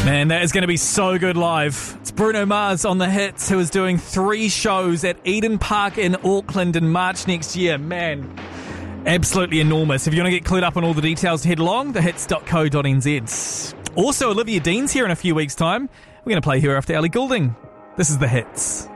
Man, that is going to be so good live. It's Bruno Mars on the Hits, who is doing 3 shows at Eden Park in Auckland in March next year. Man, absolutely enormous. If you want to get clued up on all the details, head along, thehits.co.nz. Also, Olivia Dean's here in a few weeks' time. We're going to play her after Ellie Goulding. This is The Hits.